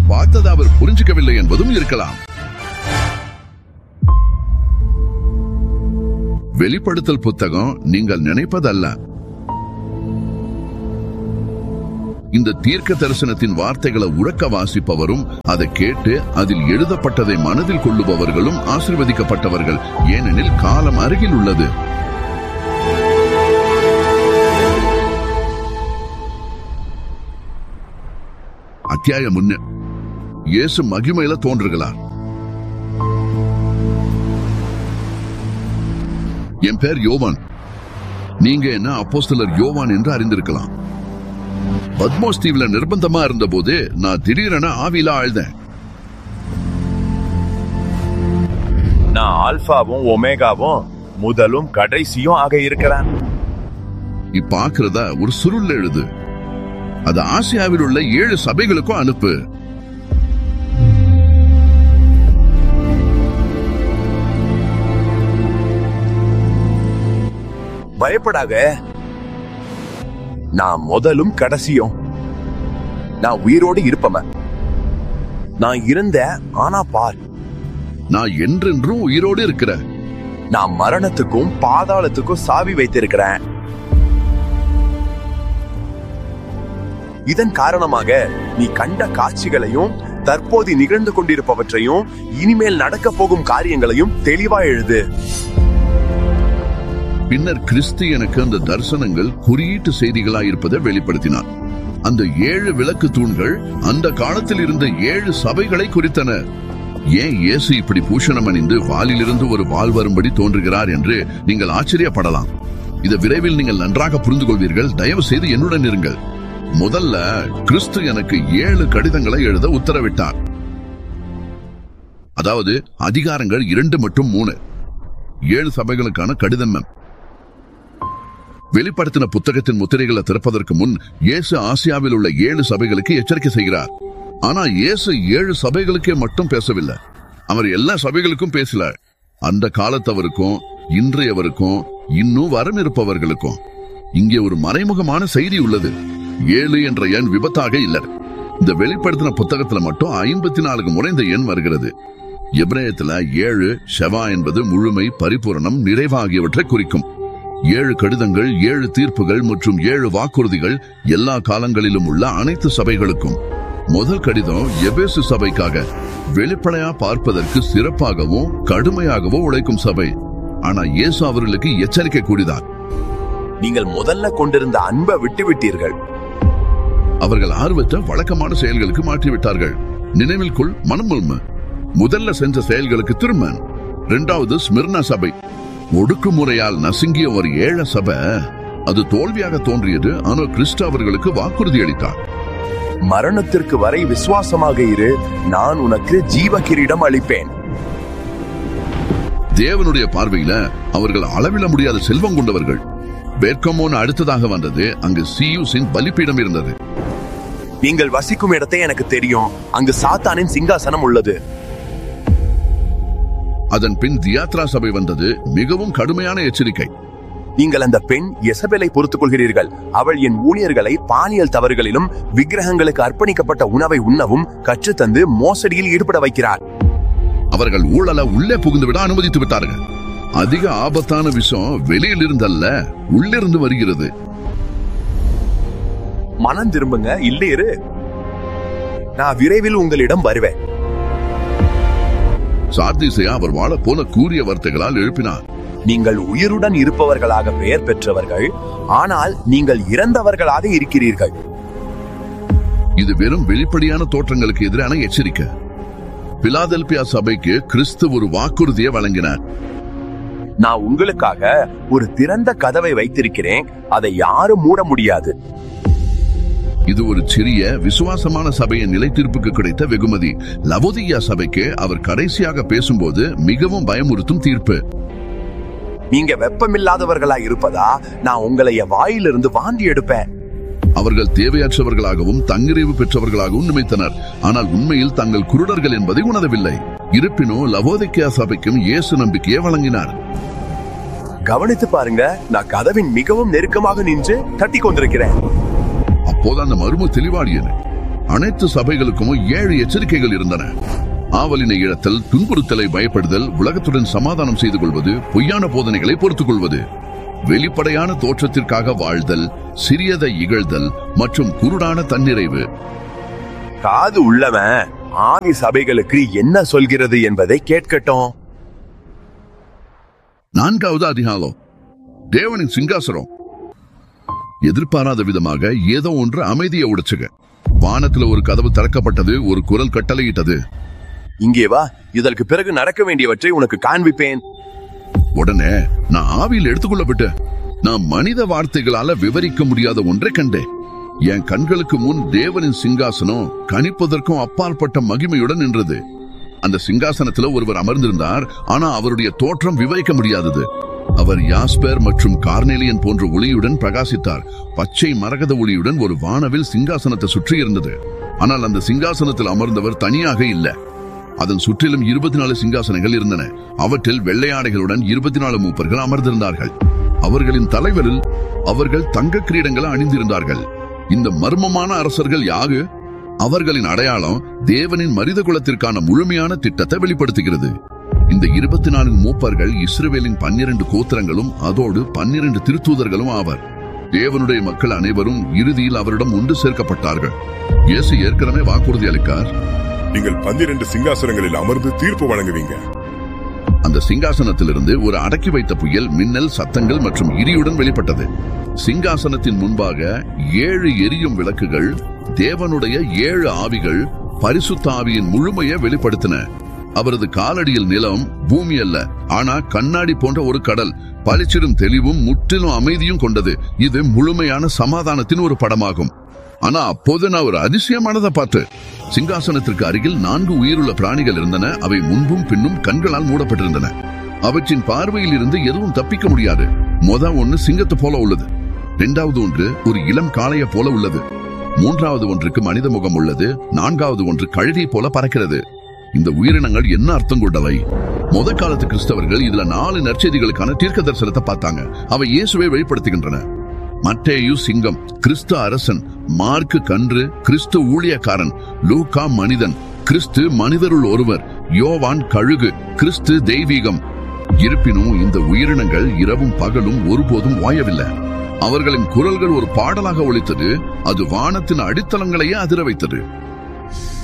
தான் பார்த்ததை அவர் புரிஞ்சுக்கவில்லை என்பதும் இருக்கலாம். வெளிப்படுத்தல் புத்தகம் நீங்கள் நினைப்பதல்ல. இந்த தீர்க்க தரிசனத்தின் வார்த்தைகளை உறக்க வாசிப்பவரும் அதை கேட்டு அதில் எழுதப்பட்டதை மனதில் கொள்ளுபவர்களும் ஆசீர்வதிக்கப்பட்டவர்கள், ஏனெனில் காலம் அருகில் உள்ளது. அத்தியாயம் 1. இயேசு மகிமையில தோன்றுகிறார். என் பேர் யோவான். நீங்க என்ன அப்போஸ்தலர் யோவான் என்று அறிந்திருக்கலாம். பத்மோஸ் தீவுல நிர்பந்தமா இருந்த போது நான் திடீரென ஆவியில ஆழ்ந்தேன். நான் ஆல்பாவும் ஒமேகாவும் முதலும் கடைசியும் ஆக இருக்கிறேன். இப்பாக்குறத ஒரு சுருள் எழுது. அது ஆசியாவில் உள்ள 7 சபைகளுக்கும் அனுப்பு. பயப்படாத, நான் முதலும் கடைசியும். நான் உயிரோடு இருப்பவன். நான் இருந்தேன், ஆனா பார், நான் என்றென்றும் உயிரோடு இருக்கிறேன். நான் மரணத்துக்கும் பாதாளத்துக்கும் சாவி வைத்திருக்கிறேன். இதன் காரணமாக நீ கண்ட காட்சிகளையும் தற்போது நிகழ்ந்து கொண்டிருப்பவற்றையும் இனிமேல் நடக்க போகும் காரியங்களையும் தெளிவா எழுது. பின்னர் கிறிஸ்து எனக்கு அந்த தரிசனங்கள் குறியீட்டு செய்திகளாய் இருப்பதை வெளிப்படுத்தினார். அந்த 7 விளக்கு தூண்கள் அந்த காலத்தில் இருந்த 7 சபைகளை குறித்தன. ஏன் இயேசு இப்படி பூஷணம் அணிந்து வாலிலிருந்து ஒரு வாள் வரும்படி தோன்றுகிறார் என்று நீங்கள் ஆச்சரியப்படலாம். இதை விரைவில் நீங்கள் நன்றாக புரிந்து கொள்வீர்கள். தயவு செய்து என்னுடன் இருங்கள். முதல்ல கிறிஸ்து எனக்கு 7 கடிதங்களை எழுத உத்தரவிட்டார். அதாவது அதிகாரங்கள் 2 மற்றும் 3. 7 சபைகளுக்கான கடிதம். வெளிப்படுத்தின புத்தகத்தின் முத்திரைகளை திறப்பதற்கு முன் இயேசு ஆசியாவில் உள்ள 7 சபைகளுக்கு எச்சரிக்கை செய்கிறார். ஆனா இயேசு 7 சபைகளுக்கே மட்டும் பேசவில்லை. அவர் எல்லா சபைகளுக்கும் பேசல. அந்த காலத்தவருக்கும் இன்றையவருக்கும் இன்னும் வரம் இருப்பவர்களுக்கும். இங்கே ஒரு மறைமுகமான செய்தி உள்ளது. 7 என்ற எண் விபத்தாக இல்லை. இந்த வெளிப்படுத்தின புத்தகத்துல மட்டும் 54 முறை இந்த எண் வருகிறது. எபிரேயத்துல 7 ஷெவா என்பது முழுமை, பரிபூரணம், நிறைவு ஆகியவற்றை குறிக்கும். 7 கடிதங்கள், 7 தீர்ப்புகள் மற்றும் 7 வாக்குறுதிகள் எல்லா காலங்களிலும் உள்ள அனைத்து சபைகளுக்கும். முதல் கடிதம் எபேசு சபைக்காக. வெளிப்படையா பார்ப்பதற்கு சிறப்பாகவும் கடுமையாகவும் உழைக்கும் சபை. ஆனா இயேசு அவர்களுக்கு எச்சரிக்கை கூறினார். நீங்கள் முதல்ல கொண்டிருந்த அன்பை விட்டுவிட்டீர்கள். அவர்கள் ஆர்வத்தை வழக்கமான செயல்களுக்கு மாற்றிவிட்டார்கள். நினைவில் கொள், மனமுல்ம. முதல்ல செஞ்ச செயல்களுக்கு திரும்ப. 2வது ஸ்மிர்னா சபை. ஒடுக்குமுறையால் நசுங்கிய ஒரு 7 சபை. அது தோல்வியாக தோன்றியது. ஆனால் கிறிஸ்து அவர்களுக்கு வாக்குறுதி அளித்தார். மரணத்திற்கு வரை விசுவாசமாக இரு, நான் உனக்கு ஜீவ கிரீடம் அளிப்பேன். தேவனுடைய பார்வையில அவர்கள் அளவிட முடியாத செல்வம் கொண்டவர்கள். பெர்கமோன் அடுத்ததாக வந்தது. அங்கு சியூசின் பலிபீடம் இருந்தது. நீங்கள் வசிக்கும் இடத்தை எனக்கு தெரியும். அங்கு சாத்தானின் சிங்காசனம் உள்ளது. அதன் பின் தியாத்ரா சபை வந்தது. மிகவும் கடுமையான எச்சரிக்கை. நீங்கள் அந்த பெண் எசபேலை பொறுத்துக் கொள்கிறீர்கள். அவள் என் ஊழியர்களை பாலியல் தவறுகளிலும் விக்கிரகங்களுக்கு அர்ப்பணிக்கப்பட்ட உணவை உண்ணவும் கற்றுத்தந்து மோசடியில் ஈடுபட வைக்கிறார். அவர்கள் ஊழலை உள்ளே புகுந்து விட அனுமதித்து விட்டார்கள். அதிக ஆபத்தான விஷயம் வெளியில் இருந்தல்ல, உள்ளிருந்து வருகிறது. மனம் திரும்புங்க, இல்லையரு, நான் விரைவில் உங்களிடம் வருவேன். சார்தீசையா அவர் வாழ போல கூறிய வார்த்தைகளால் எழுப்பினார். நீங்கள் உயிருடன் இருப்பவர்களாக பெயர் பெற்றவர்கள், ஆனால் நீங்கள் இறந்தவர்களாக இருக்கிறீர்கள். இது வெறும் வெளிப்படையான தோற்றங்களுக்கு எதிரான எச்சரிக்கை. பிலாதெல்பியா சபைக்கு கிறிஸ்து ஒரு வாக்குறுதியை வழங்கினார். நான் உங்களுக்காக ஒரு திறந்த கதவை வைத்திருக்கிறேன், அதை யாரும் மூட முடியாது. இது ஒரு சிறிய விசுவாசமான சபையின் நிலை தீர்ப்புக்கு கிடைத்த வெகுமதி. லவோதியா சபைக்கு அவர் கடைசியாக பேசும்போது மிகவும் பயமுறுத்தும் தீர்ப்பு. நீங்க வெப்பமில்லாதவர்களா இருப்பதா நான் உங்களை வாயிலிருந்து வாந்தி எடுப்பேன். அவர்கள் தேவையற்றவர்களாகவும் தன்னிறைவு பெற்றவர்களாகவும் நினைத்தனர். ஆனால் உண்மையில் தங்கள் குருடர்கள் என்பதை உணரவில்லை. இருப்பினும் லவோதிக்கா சபைக்கும் இயேசு நம்பிக்கையை வழங்கினார். கவனித்து பாருங்க, நான் கதவின் மிகவும் நெருக்கமாக நின்று தட்டி கொண்டிருக்கிறேன். அப்போது அந்த மர்ம தெளிவாடியது. அனைத்து சபைகளுக்கும் 7 எச்சரிக்கைகள் இருந்தன. ஆவலினை இழத்தல், துன்புறுத்தலை பயப்படுதல், உலகத்துடன் சமாதானம் செய்து கொள்வது, பொய்யான போதனைகளை பொறுத்துக் கொள்வது, வெளிப்படையான தோற்றத்திற்காக வாழ்தல், சிறியதை இகழ்தல் மற்றும் குருடான தன்னிறைவு. காது உள்ளவன் ஆவி சபைகளுக்கு என்ன சொல்கிறது என்பதை கேட்கட்டும். 4வது அதிகாரம். தேவனின் சிங்காசனம். எதிர்பாராத விதமாக ஏதோ ஒன்று அமைதியை உடைச்சுக. வானத்துல ஒரு கதவு திறக்கப்பட்டது. ஒரு குரல் கட்டளையிட்டது, இங்கே வா, இதற்கு பிறகு நடக்க வேண்டியவற்றை உனக்கு காண்பிப்பேன். உடனே நான் ஆவியில் எடுத்துக்கொள்ளப்பட்டு நான் மனித வார்த்தைகளால விவரிக்க முடியாத ஒன்றை கண்டேன். என் கண்களுக்கு முன் தேவனின் சிங்காசனம் கணிப்பதற்கும் அப்பாற்பட்ட மகிமையுடன் நின்றது. அந்த சிங்காசனத்துல ஒருவர் அமர்ந்திருந்தார். ஆனா அவருடைய தோற்றம் விவரிக்க முடியாதது. அவர் யாஸ்பர் மற்றும் கார்னேலியன் போன்ற ஒளியுடன் பிரகாசித்தார். பச்சை மரகத ஒளியுடன் ஒரு வானவில் சிங்காசனத்தை சுற்றி இருந்தது. ஆனால் அந்த சிங்காசனத்தில் அமர்ந்தவர் தனியாக இல்ல. அதன் சுற்றிலும் 24 சிங்காசனங்கள் இருந்தன. அவற்றில் வெள்ளையாடைகளுடன் 24 மூப்பர்கள் அமர்ந்திருந்தார்கள். அவர்களின் தலைவரில் அவர்கள் தங்க கிரீடங்களை அணிந்திருந்தார்கள். இந்த மர்மமான அரசர்கள் யாரு? அவர்களின் அடையாளம் தேவனின் மனித குலத்திற்கான முழுமையான திட்டத்தை வெளிப்படுத்துகிறது. இந்த 24 மூப்பர்கள் இஸ்ரவேலின் 12 கோத்திரங்களும் அதோடு 12 திருத்தூதர்களும் ஆவர். தேவனுடைய மக்கள் அனைவரும் இறுதியில் அவரிடம் ஒன்று சேர்க்கப்பட்டார்கள். இயேசு ஏற்கனவே வாக்குறுதி அளித்தார், நீங்கள் 12 சிங்காசனங்களில் அமர்ந்து தீர்ப்பு வழங்குவீங்க. அந்த சிங்காசனத்திலிருந்து ஒரு அடக்கி வைத்த புயல், மின்னல், சத்தங்கள் மற்றும் இடியுடன் வெளிப்பட்டது. சிங்காசனத்தின் முன்பாக 7 எரியும் விளக்குகள், தேவனுடைய 7 ஆவிகள், பரிசுத்த ஆவியின் முழுமையை வெளிப்படுத்தின. அவரது காலடியில் நிலம் பூமி அல்ல, ஆனா கண்ணாடி போன்ற ஒரு கடல், பளிச்சிடும் தெளிவும் முற்றிலும் அமைதியும் கொண்டது. இது முழுமையான சமாதானத்தின் ஒரு படமாகும். ஆனா அப்போது நான் ஒரு அதிசயமானதை பார்த்து, சிங்காசனத்திற்கு அருகில் 4 உயிருள்ள பிராணிகள் இருந்தன. அவை முன்பும் பின்னும் கண்களால் மூடப்பட்டிருந்தன. அவற்றின் பார்வையில் இருந்து எதுவும் தப்பிக்க முடியாது. ஒன்று சிங்கத்தை போல உள்ளது. 2வது ஒன்று ஒரு இளம் காளையை போல உள்ளது. 3வது ஒன்றுக்கு மனித முகம் உள்ளது. 4வது ஒன்று கழுதை போல பறக்கிறது. இந்த உயிரினங்கள் என்ன அர்த்தம் கொண்டவை? காலத்து கிறிஸ்தவர்கள் இதுல 4 நற்செய்திகளுக்கான தீர்க்க தரிசனத்தை பார்த்தாங்க. அவை இயேசுவை வெளிப்படுத்துகின்றன. மத்தேயு சிங்கம், கிறிஸ்து அரசன்; மார்க்கு கன்று, கிறிஸ்து ஊழியக்காரன்; லூக்கா மனிதன், கிறிஸ்து மனிதருள் ஒருவர்; யோவான் கழுகு, கிறிஸ்து தெய்வீகம். இருப்பினும் இந்த உயிரினங்கள் இரவும் பகலும் ஒருபோதும் ஓயவில்லை. அவர்களின் குரல்கள் ஒரு பாடலாக ஒலித்தது. அது வானத்தின் அடித்தளங்களையே அதிர வைத்தது.